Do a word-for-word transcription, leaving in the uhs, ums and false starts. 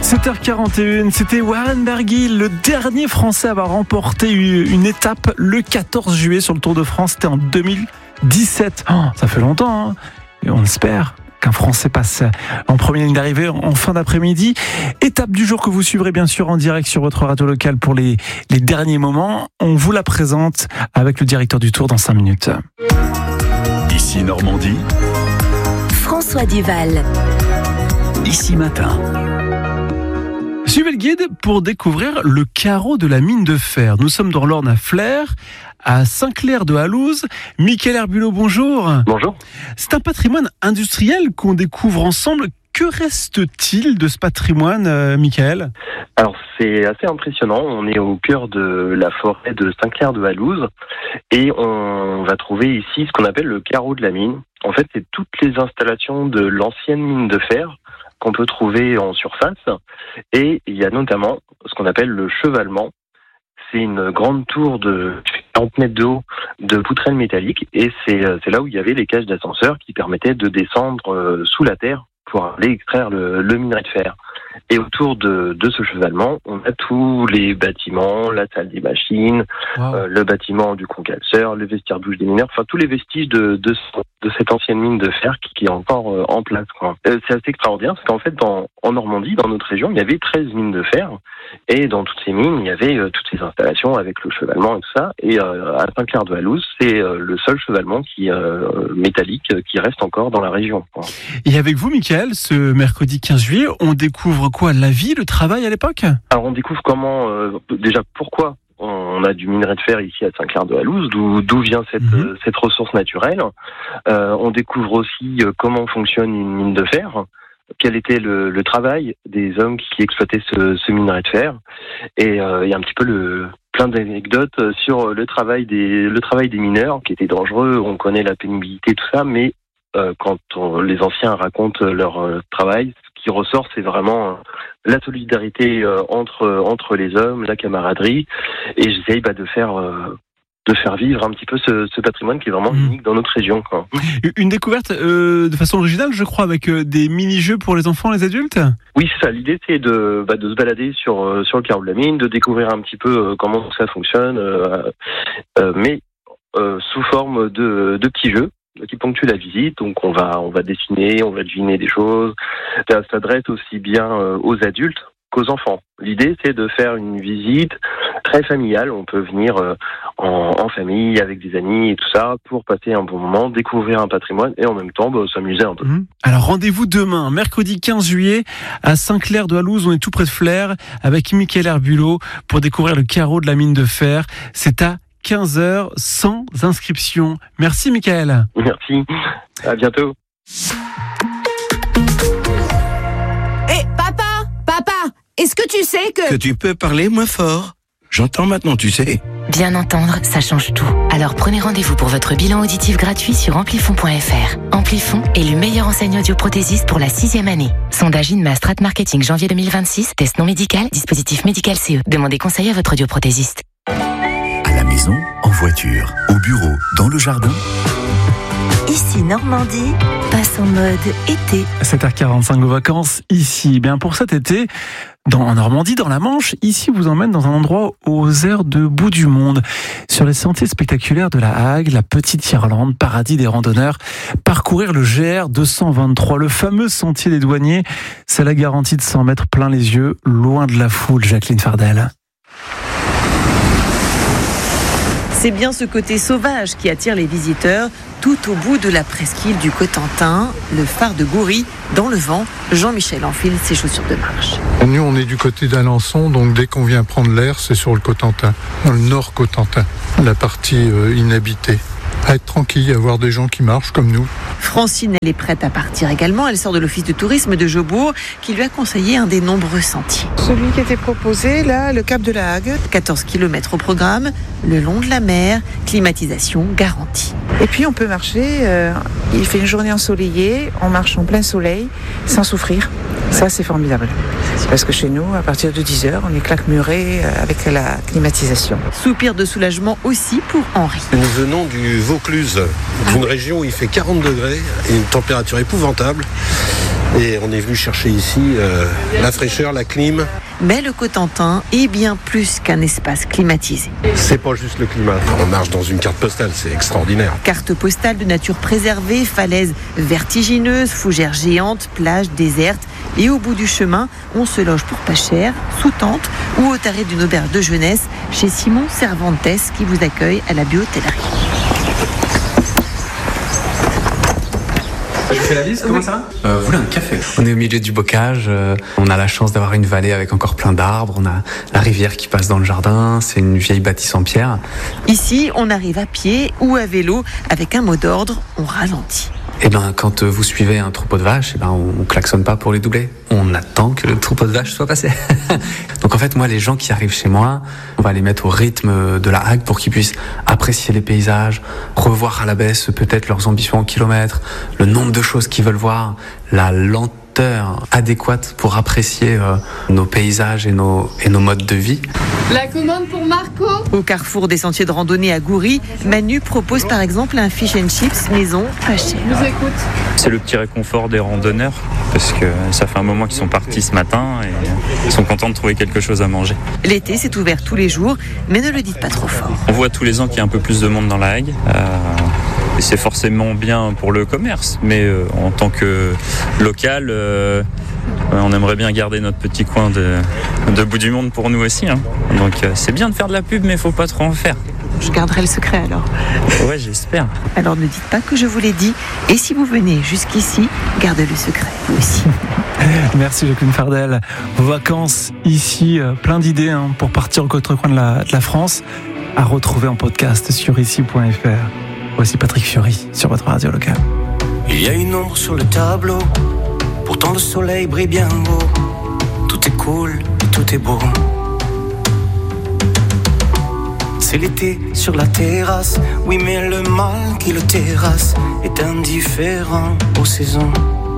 sept heures quarante et un, c'était Warren Barguil, le dernier Français à avoir remporté une étape le quatorze juillet sur le Tour de France. C'était en deux mille dix-sept. Oh, ça fait longtemps, hein. Et on espère qu'un Français passe en première ligne d'arrivée en fin d'après-midi. Étape du jour que vous suivrez bien sûr en direct sur votre radio locale pour les, les derniers moments. On vous la présente avec le directeur du Tour dans cinq minutes. Ici Normandie, François Duval. Ici Matin. Suivez le guide pour découvrir le carreau de la mine de fer. Nous sommes dans l'Orne à Flers, à Saint-Clair-de-Halouse. Michael Herbulot, bonjour. Bonjour. C'est un patrimoine industriel qu'on découvre ensemble. Que reste-t-il de ce patrimoine, euh, Michael ? Alors c'est assez impressionnant, on est au cœur de la forêt de Saint-Clair-de-Halouse et on va trouver ici ce qu'on appelle le carreau de la mine. En fait, c'est toutes les installations de l'ancienne mine de fer qu'on peut trouver en surface, et il y a notamment ce qu'on appelle le chevalement. C'est une grande tour de quarante mètres de haut de poutrelles métalliques, et c'est, c'est là où il y avait les cages d'ascenseur qui permettaient de descendre sous la terre pour aller extraire le, le minerai de fer. Et autour de, de ce chevalement, on a tous les bâtiments, la salle des machines, wow. euh, le bâtiment du concasseur, le vestiaire douche des mineurs, enfin tous les vestiges de, de, de cette ancienne mine de fer qui, qui est encore euh, en place, quoi. Euh, c'est assez extraordinaire parce qu'en fait, dans, en Normandie, dans notre région, il y avait treize mines de fer, et dans toutes ces mines, il y avait euh, toutes ces installations avec le chevalement et tout ça. Et euh, à Saint-Clair-de-Halouse, c'est euh, le seul chevalement qui euh, métallique qui reste encore dans la région, quoi. Et avec vous, Michael, ce mercredi quinze juillet, on découvre quoi ? La vie, le travail à l'époque ? Alors on découvre comment, euh, déjà pourquoi on a du minerai de fer ici à Saint-Clair-de-Halouse, d'où, d'où vient cette, mmh. euh, cette ressource naturelle. Euh, on découvre aussi euh, comment fonctionne une mine de fer, quel était le, le travail des hommes qui exploitaient ce, ce minerai de fer, et euh, il y a un petit peu le, plein d'anecdotes sur le travail des, le travail des mineurs qui était dangereux. On connaît la pénibilité, tout ça, mais euh, quand on, les anciens racontent leur euh, travail, ce qui ressort, c'est vraiment la solidarité euh, entre entre les hommes, la camaraderie, et j'essaye bah, de faire euh, de faire vivre un petit peu ce, ce patrimoine qui est vraiment mmh. unique dans notre région, quoi. Une découverte euh, de façon originale, je crois, avec euh, des mini-jeux pour les enfants, les adultes. Oui, c'est ça. L'idée, c'est de bah, de se balader sur euh, sur le carreau de la mine, de découvrir un petit peu euh, comment ça fonctionne, euh, euh, mais euh, sous forme de de petits jeux qui ponctue la visite. Donc on va on va dessiner, on va deviner des choses. Ça s'adresse aussi bien aux adultes qu'aux enfants. L'idée, c'est de faire une visite très familiale. On peut venir en, en famille, avec des amis et tout ça, pour passer un bon moment, découvrir un patrimoine et en même temps bah, s'amuser un peu. Mmh. Alors rendez-vous demain, mercredi quinze juillet, à Saint-Clair-de-Halouse. On est tout près de Flers, avec Michael Herbulot, pour découvrir le carreau de la mine de fer. C'est à quinze heures, sans inscription. Merci, Michael. Merci. À bientôt. Hé, hey, papa, papa, est-ce que tu sais que... Que tu peux parler moins fort. J'entends maintenant, tu sais. Bien entendre, ça change tout. Alors prenez rendez-vous pour votre bilan auditif gratuit sur amplifon point f r. Amplifon est le meilleur enseigne audioprothésiste pour la sixième année. Sondage INMA Strat Marketing janvier deux mille vingt-six. Test non médical, dispositif médical C E. Demandez conseil à votre audioprothésiste. À la maison, en voiture, au bureau, dans le jardin. Ici Normandie, passe en mode été. sept heures quarante-cinq aux vacances, ici. Bien pour cet été, dans, en Normandie, dans la Manche, ici vous emmène dans un endroit aux airs de bout du monde. Sur les sentiers spectaculaires de la Hague, la petite Irlande, paradis des randonneurs, parcourir le G R deux cent vingt-trois, le fameux sentier des douaniers, c'est la garantie de s'en mettre plein les yeux, loin de la foule, Jacqueline Fardel. C'est bien ce côté sauvage qui attire les visiteurs tout au bout de la presqu'île du Cotentin, le phare de Goury, dans le vent. Jean-Michel enfile ses chaussures de marche. Nous, on est du côté d'Alençon, donc dès qu'on vient prendre l'air, c'est sur le Cotentin, dans le nord Cotentin, la partie euh, inhabitée. À être tranquille, à voir des gens qui marchent comme nous. Francine, elle est prête à partir également. Elle sort de l'office de tourisme de Jobourg qui lui a conseillé un des nombreux sentiers. Celui qui était proposé, là, le Cap de la Hague. quatorze kilomètres au programme, le long de la mer, climatisation garantie. Et puis on peut marcher, euh, il fait une journée ensoleillée, on marche en plein soleil, sans souffrir. Ça, c'est formidable. Parce que chez nous, à partir de dix heures, on est claquemuré avec la climatisation. Soupir de soulagement aussi pour Henri. Nous venons du Vaucluse, d'une région où il fait quarante degrés et une température épouvantable. Et on est venu chercher ici euh, la fraîcheur, la clim. Mais le Cotentin est bien plus qu'un espace climatisé. C'est pas juste le climat. On marche dans une carte postale, c'est extraordinaire. Carte postale de nature préservée, falaises vertigineuses, fougères géantes, plages désertes. Et au bout du chemin, on se loge pour pas cher, sous tente ou au tarif d'une auberge de jeunesse chez Simon Cervantes qui vous accueille à la Biotellerie. Je fais la liste, comment ça va euh, Vous voulez un café? On est au milieu du bocage, euh, on a la chance d'avoir une vallée avec encore plein d'arbres, on a la rivière qui passe dans le jardin, c'est une vieille bâtisse en pierre. Ici, on arrive à pied ou à vélo, avec un mot d'ordre, on ralentit. Et ben, quand vous suivez un troupeau de vaches, et ben, on, on klaxonne pas pour les doubler. On attend que le troupeau de vaches soit passé. Donc en fait, moi, les gens qui arrivent chez moi, on va les mettre au rythme de la Hague pour qu'ils puissent apprécier les paysages, revoir à la baisse peut-être leurs ambitions en kilomètres, le nombre de choses qu'ils veulent voir, la lenteur adéquate pour apprécier euh, nos paysages et nos, et nos modes de vie. La commande pour Marco. Au carrefour des sentiers de randonnée à Goury, Manu propose par exemple un fish and chips maison pas cher. Je vous écoute. C'est le petit réconfort des randonneurs parce que ça fait un moment qu'ils sont partis ce matin et ils sont contents de trouver quelque chose à manger. L'été, c'est ouvert tous les jours, mais ne le dites pas trop fort. On voit tous les ans qu'il y a un peu plus de monde dans la Hague. Euh, et c'est forcément bien pour le commerce, mais euh, en tant que local, euh, on aimerait bien garder notre petit coin de, de bout du monde pour nous aussi. Hein. Donc euh, c'est bien de faire de la pub, mais il ne faut pas trop en faire. Je garderai le secret alors. Ouais, j'espère. Alors ne dites pas que je vous l'ai dit. Et si vous venez jusqu'ici, gardez le secret, vous aussi. Merci Jacqueline Fardel. Vos vacances ici, euh, plein d'idées hein, pour partir aux quatre coins de la, de la France, à retrouver en podcast sur ici point f r. Voici Patrick Fiori sur votre radio locale. Il y a une ombre sur le tableau, pourtant le soleil brille bien haut. Tout est cool, tout est beau. C'est l'été sur la terrasse, oui mais le mal qui le terrasse est indifférent aux saisons.